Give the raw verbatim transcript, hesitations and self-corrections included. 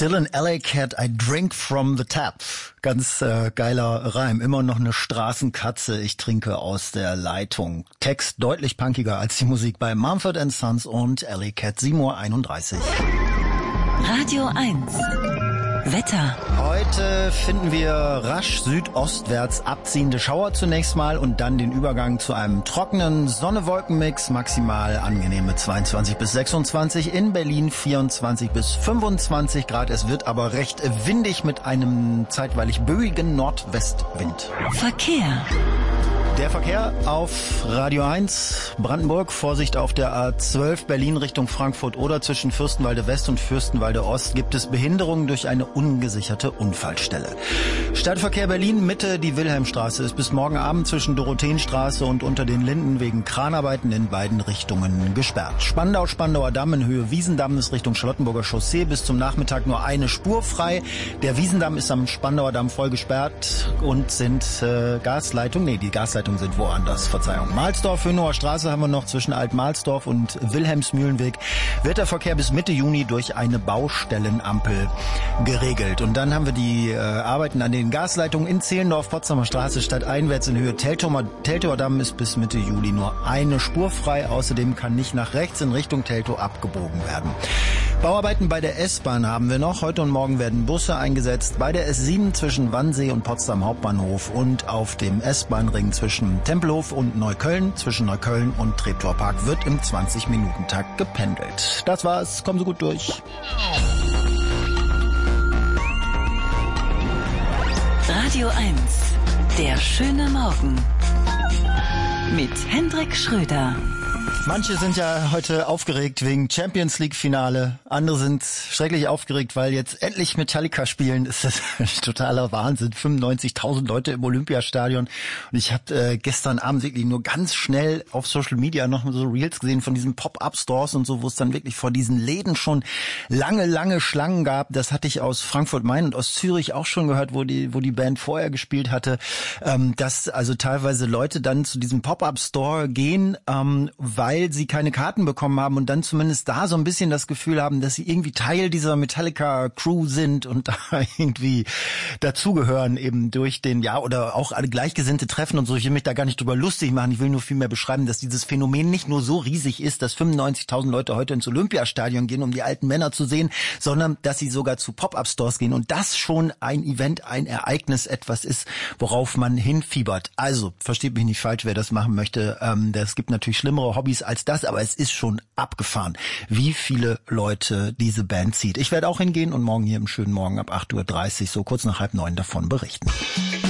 Still an L A Cat, I drink from the tap. Ganz äh, geiler Reim. Immer noch eine Straßenkatze, ich trinke aus der Leitung. Text deutlich punkiger als die Musik bei Mumford and Sons und L A Cat. sieben Uhr einunddreißig. Radio eins. Wetter. Heute finden wir rasch südostwärts abziehende Schauer zunächst mal und dann den Übergang zu einem trockenen Sonne-Wolken-Mix. Maximal angenehme zweiundzwanzig bis sechsundzwanzig, in Berlin vierundzwanzig bis fünfundzwanzig Grad. Es wird aber recht windig mit einem zeitweilig böigen Nordwestwind. Verkehr. Der Verkehr auf Radio eins, Brandenburg, Vorsicht auf der A zwölf, Berlin Richtung Frankfurt oder zwischen Fürstenwalde West und Fürstenwalde Ost gibt es Behinderungen durch eine ungesicherte Unfallstelle. Stadtverkehr Berlin Mitte, die Wilhelmstraße ist bis morgen Abend zwischen Dorotheenstraße und unter den Linden wegen Kranarbeiten in beiden Richtungen gesperrt. Spandau, Spandauer Damm in Höhe Wiesendamm ist Richtung Charlottenburger Chaussee bis zum Nachmittag nur eine Spur frei. Der Wiesendamm ist am Spandauer Damm voll gesperrt und sind äh, Gasleitungen, nee, die Gasleitungen sind woanders, Verzeihung. Mahlsdorf, Hönower Straße haben wir noch zwischen Alt-Mahlsdorf und Wilhelmsmühlenweg. Wird der Verkehr bis Mitte Juni durch eine Baustellenampel geregelt. Und dann haben wir die äh, Arbeiten an den Gasleitungen in Zehlendorf, Potsdamer Straße, stadteinwärts in Höhe Teltower, Teltower Damm ist bis Mitte Juli nur eine Spur frei. Außerdem kann nicht nach rechts in Richtung Teltow abgebogen werden. Bauarbeiten bei der S-Bahn haben wir noch. Heute und morgen werden Busse eingesetzt. Bei der S sieben zwischen Wannsee und Potsdam Hauptbahnhof und auf dem S-Bahn-Ring zwischen Tempelhof und Neukölln, zwischen Neukölln und Treptower Park wird im zwanzig-Minuten-Takt gependelt. Das war's. Kommen Sie gut durch. Radio eins. Der schöne Morgen. Mit Hendrik Schröder. Manche sind ja heute aufgeregt wegen Champions League Finale. Andere sind schrecklich aufgeregt, weil jetzt endlich Metallica spielen. Das ist totaler Wahnsinn. fünfundneunzigtausend Leute im Olympiastadion. Und ich habe äh, gestern Abend wirklich nur ganz schnell auf Social Media noch so Reels gesehen von diesen Pop-Up-Stores und so, wo es dann wirklich vor diesen Läden schon lange, lange Schlangen gab. Das hatte ich aus Frankfurt-Main und aus Zürich auch schon gehört, wo die, wo die Band vorher gespielt hatte, ähm, dass also teilweise Leute dann zu diesem Pop-Up-Store gehen, ähm, weil weil sie keine Karten bekommen haben und dann zumindest da so ein bisschen das Gefühl haben, dass sie irgendwie Teil dieser Metallica-Crew sind und da irgendwie dazugehören eben durch den, ja, oder auch alle gleichgesinnte Treffen und so. Ich will mich da gar nicht drüber lustig machen. Ich will nur viel mehr beschreiben, dass dieses Phänomen nicht nur so riesig ist, dass fünfundneunzigtausend Leute heute ins Olympiastadion gehen, um die alten Männer zu sehen, sondern dass sie sogar zu Pop-Up-Stores gehen und das schon ein Event, ein Ereignis, etwas ist, worauf man hinfiebert. Also, versteht mich nicht falsch, wer das machen möchte. Ähm, es gibt natürlich schlimmere Hobbys als das, aber es ist schon abgefahren, wie viele Leute diese Band zieht. Ich werde auch hingehen und morgen hier im schönen Morgen ab acht Uhr dreißig, so kurz nach halb neun davon berichten.